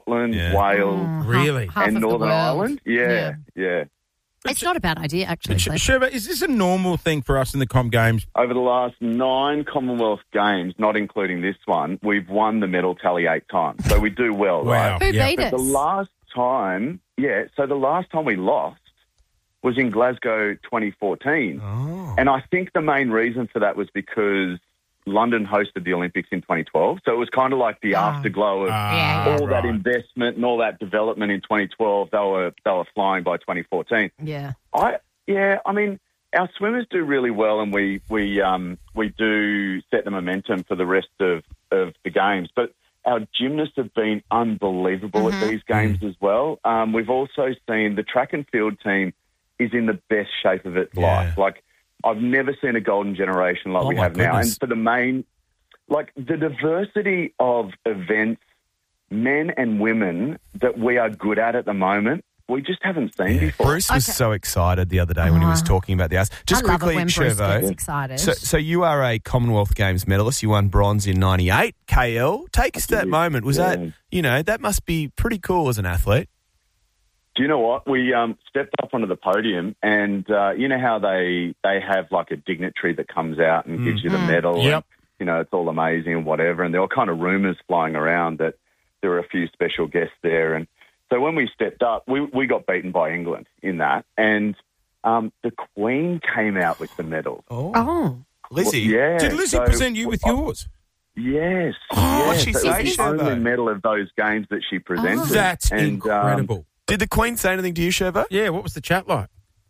Scotland, Wales, really, half and of the Northern world. Ireland. Yeah. It's not a bad idea, actually. Shervo, is this a normal thing for us in the Com Games? Over the last 9 Commonwealth Games, not including this one, we've won the medal tally 8 times. So we do well, Wow. right? Who beat But us? the last time we lost was in Glasgow 2014. Oh. And I think the main reason for that was because London hosted the Olympics in 2012. So it was kind of like the afterglow of all that investment and all that development in 2012. They were flying by 2014. Yeah. I mean, our swimmers do really well, and we do set the momentum for the rest of the games. But our gymnasts have been unbelievable at these games as well. We've also seen the track and field team is in the best shape of its life. Like, I've never seen a golden generation like we have now. And for the the diversity of events, men and women, that we are good at the moment, we just haven't seen before. Bruce was so excited the other day when he was talking about the ice. Just I love quickly, it when Bruce Shervo. gets excited. So you are a Commonwealth Games medalist. You won bronze in 98. KL, take us to that moment. Was that, that must be pretty cool as an athlete. Do you know what? We stepped up onto the podium, and you know how they have like a dignitary that comes out and gives you the medal. Yep. And, it's all amazing and whatever. And there were kind of rumours flying around that there were a few special guests there. And so when we stepped up, we got beaten by England in that. And the Queen came out with the medal. Oh. Lizzie? Well, yeah. Did Lizzie present you with yours? Yes. What'd she That say, was the Shervo? only medal of those games that she presented. That's And, incredible. Did the Queen say anything to you, Shervo? Yeah, what was the chat like?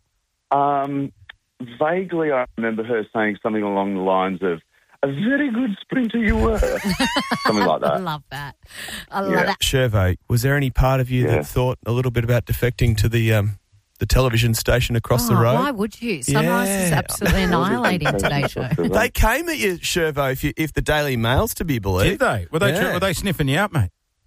Vaguely, I remember her saying something along the lines of, "A very good sprinter you were." Something like I that. love that. I love that. Shervo, was there any part of you that thought a little bit about defecting to the television station across the road? Why would you? Sunrise is absolutely annihilating today's show. They came at you, Shervo, if the Daily Mail's to be believed. Did they? Were they sniffing you out, mate?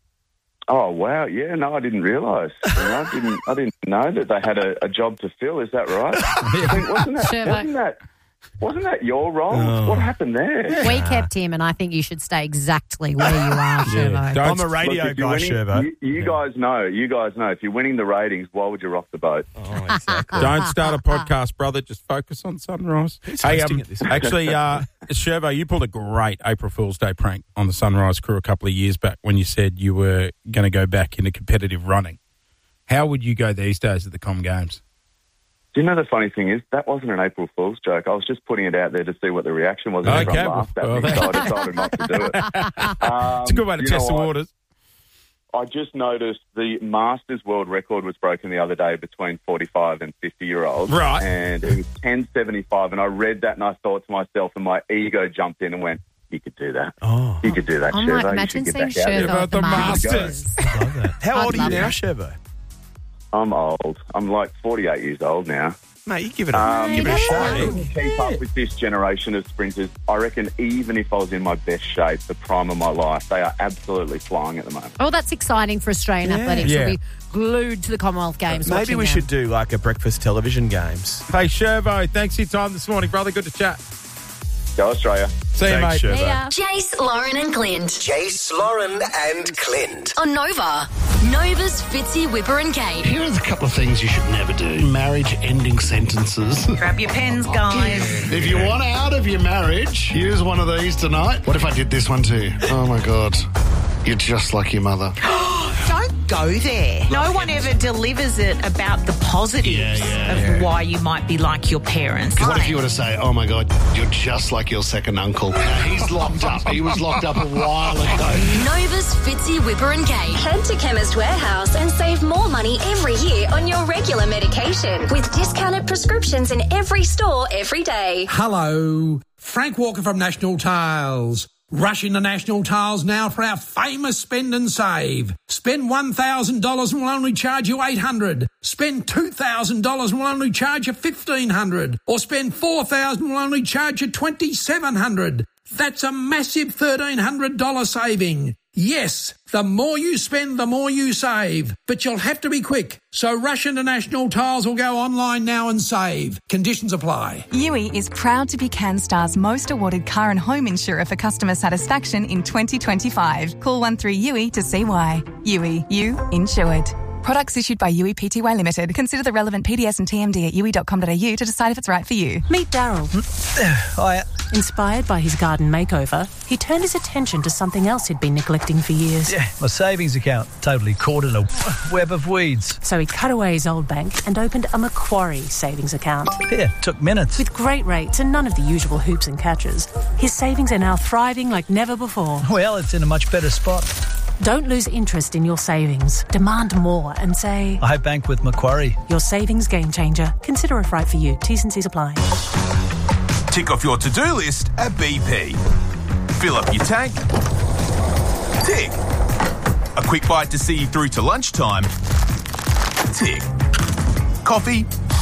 Oh, wow. Yeah, no, I didn't realise. I didn't know that they had a job to fill. Is that right? I think, wasn't that your role? What happened there? We kept him, and I think you should stay exactly where you are, Shervo. I'm a radio guy, Shervo. You guys know. If you're winning the ratings, why would you rock the boat? Oh, exactly. Don't start a podcast, brother. Just focus on Sunrise. hosting it this week? Actually, Shervo, you pulled a great April Fool's Day prank on the Sunrise crew a couple of years back when you said you were going to go back into competitive running. How would you go these days at the Com Games? Do you know the funny thing is, that wasn't an April Fool's joke. I was just putting it out there to see what the reaction was. And everyone laughed at me, so I decided not to do it. It's a good way to test the waters. I just noticed the Masters world record was broken the other day between 45 and 50-year-olds. Right. And it was 10.75, and I read that and I thought to myself, and my ego jumped in and went, "You could do that. Oh. You could do that, Oh, Shervo. my, imagine you seeing should get back out Shervo there." at the Masters. I love that. How I'd old are you love now, that. Shervo? I'm old. I'm like 48 years old now. Mate, you give it a If I shot. could keep up with this generation of sprinters, I reckon even if I was in my best shape, the prime of my life, they are absolutely flying at the moment. Oh, that's exciting for Australian athletics. Yeah. We'll be glued to the Commonwealth Games. Maybe watching we them. should do like a breakfast television games. Hey, Shervo, thanks for your time this morning, brother. Good to chat. Go Australia. See you, Thanks, mate. Shervo. See ya. Jace, Lauren and Clint. Jace, Lauren and Clint. On Nova. Nova's Fitzy, Whipper and Kate. Here are a couple of things you should never do. Marriage-ending sentences. Grab your pens, guys. If you want out of your marriage, use one of these tonight. What if I did this one too? Oh, my God. You're just like your mother. Don't go there. No one ever delivers it about the positives of why you might be like your parents. What if you were to say, oh, my God, you're just like your second uncle? He's locked up. He was locked up a while ago. Nova's Fitzy, Whipper and Kate. Head to Chemist Warehouse and save more money every year on your regular medication with discounted prescriptions in every store every day. Hello, Frank Walker from National Tiles. Rush into National Tiles now for our famous spend and save. Spend $1,000 and we'll only charge you $800. Spend $2,000 and we'll only charge you $1,500. Or spend $4,000 and we'll only charge you $2,700. That's a massive $1,300 saving. Yes, the more you spend, the more you save. But you'll have to be quick. So rush into National Tiles or go online now and save. Conditions apply. Yui is proud to be CanStar's most awarded car and home insurer for customer satisfaction in 2025. Call 13Yui to see why. Yui, you insured. Products issued by Yui Pty Limited. Consider the relevant PDS and TMD at yui.com.au to decide if it's right for you. Meet Daryl. Hiya. Inspired by his garden makeover, he turned his attention to something else he'd been neglecting for years. Yeah, my savings account. Totally caught in a web of weeds. So he cut away his old bank and opened a Macquarie savings account. Yeah, took minutes. With great rates and none of the usual hoops and catches, his savings are now thriving like never before. Well, it's in a much better spot. Don't lose interest in your savings. Demand more and say, I bank with Macquarie. Your savings game changer. Consider if right for you. T's and C's apply. Tick off your to-do list at BP. Fill up your tank. Tick. A quick bite to see you through to lunchtime. Tick. Coffee.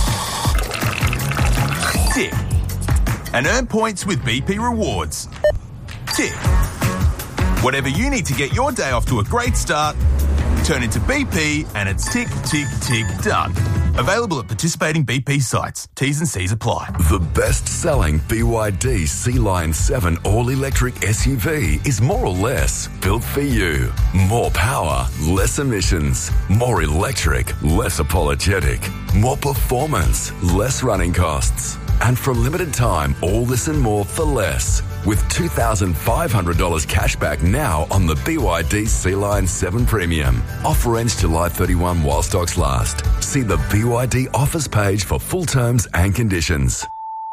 Tick. And earn points with BP Rewards. Tick. Whatever you need to get your day off to a great start, turn into BP and it's tick, tick, tick, done. Available at participating BP sites. T's and C's apply. The best-selling BYD Sea Lion 7 all-electric SUV is more or less built for you. More power, less emissions. More electric, less apologetic. More performance, less running costs. And for a limited time, all this and more for less. With $2,500 cash back now on the BYD Sea Lion 7 Premium. Offer ends July 31 while stocks last. See the BYD offers page for full terms and conditions.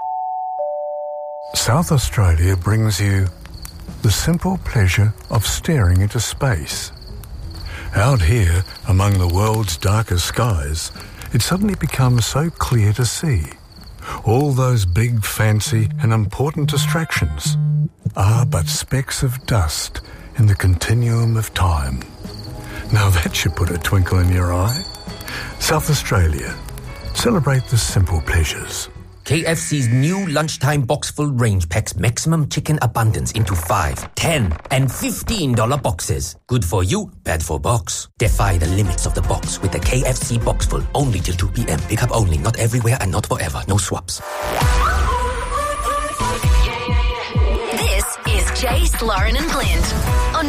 South Australia brings you the simple pleasure of staring into space. Out here, among the world's darkest skies, it suddenly becomes so clear to see. All those big, fancy and important distractions are but specks of dust in the continuum of time. Now that should put a twinkle in your eye. South Australia. Celebrate the simple pleasures. KFC's new lunchtime box-full range packs maximum chicken abundance into 5, 10, and $15 boxes. Good for you, bad for box. Defy the limits of the box with the KFC box-full only till 2 p.m. Pick up only, not everywhere and not forever. No swaps. This is Jace, Lauren and Clint on